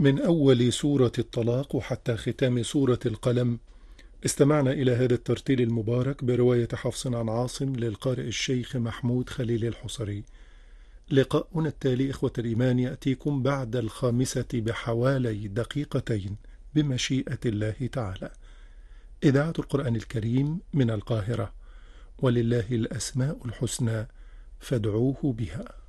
من أول سورة الطلاق وحتى ختام سورة القلم استمعنا إلى هذا الترتيل المبارك برواية حفص عن عاصم للقارئ الشيخ محمود خليل الحصري. لقاؤنا التالي إخوة الإيمان يأتيكم بعد 5 بحوالي دقيقتين بمشيئة الله تعالى. إذاعة القرآن الكريم من القاهرة، ولله الأسماء الحسنى فادعوه بها.